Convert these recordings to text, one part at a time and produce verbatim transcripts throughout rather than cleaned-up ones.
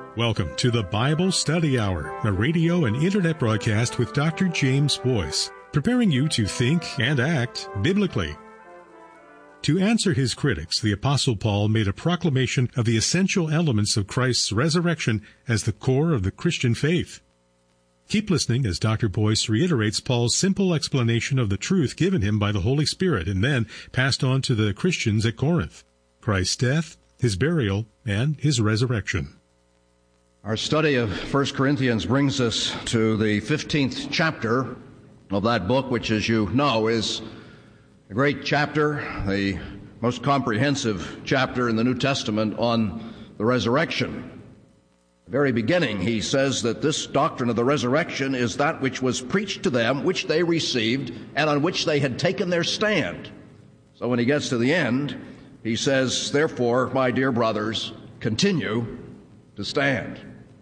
Welcome to the Bible Study Hour, a radio and internet broadcast with Doctor James Boyce, preparing you to think and act biblically. To answer his critics, the Apostle Paul made a proclamation of the essential elements of Christ's resurrection as the core of the Christian faith. Keep listening as Doctor Boyce reiterates Paul's simple explanation of the truth given him by the Holy Spirit and then passed on to the Christians at Corinth: Christ's death, his burial, and his resurrection. Our study of First Corinthians brings us to the fifteenth chapter of that book, which, as you know, is a great chapter, the most comprehensive chapter in the New Testament on the resurrection. At the very beginning, he says that this doctrine of the resurrection is that which was preached to them, which they received, and on which they had taken their stand. So when he gets to the end, he says, therefore, my dear brothers, continue to stand.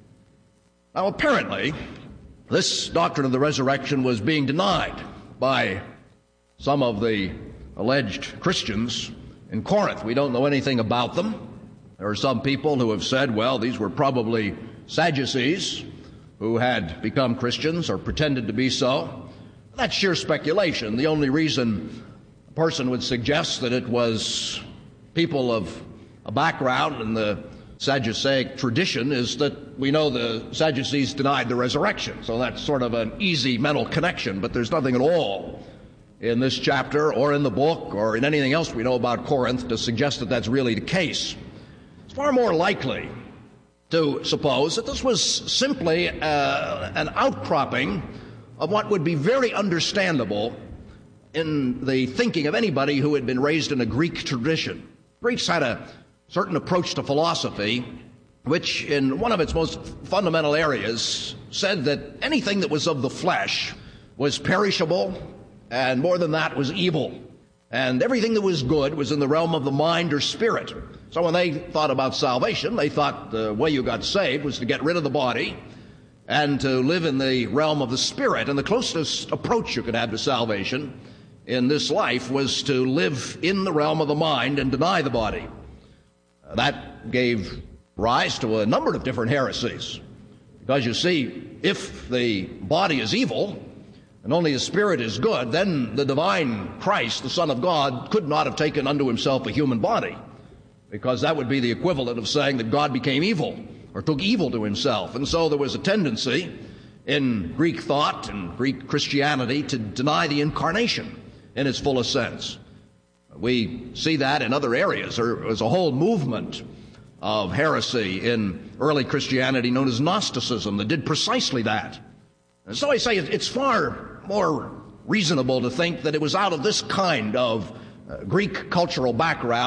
Now, apparently, this doctrine of the resurrection was being denied by some of the alleged Christians in Corinth. We don't know anything about them. There are some people who have said, well, these were probably Sadducees who had become Christians or pretended to be so. That's sheer speculation. The only reason a person would suggest that it was people of a background in the Sadduceic tradition is that we know the Sadducees denied the resurrection. So that's sort of an easy mental connection, but there's nothing at all in this chapter or in the book or in anything else we know about Corinth to suggest that that's really the case. It's far more likely to suppose that this was simply uh, an outcropping of what would be very understandable in the thinking of anybody who had been raised in a Greek tradition. Greeks had a certain approach to philosophy, which in one of its most fundamental areas said that anything that was of the flesh was perishable, and more than that was evil. And everything that was good was in the realm of the mind or spirit. So when they thought about salvation, they thought the way you got saved was to get rid of the body and to live in the realm of the spirit. And the closest approach you could have to salvation in this life was to live in the realm of the mind and deny the body. That gave rise to a number of different heresies. Because you see, if the body is evil and only the spirit is good, then the divine Christ, the Son of God, could not have taken unto himself a human body, because that would be the equivalent of saying that God became evil or took evil to himself. And so there was a tendency in Greek thought and Greek Christianity to deny the incarnation in its fullest sense. We see that in other areas. There was a whole movement of heresy in early Christianity known as Gnosticism that did precisely that. And so I say it's far more reasonable to think that it was out of this kind of uh, Greek cultural background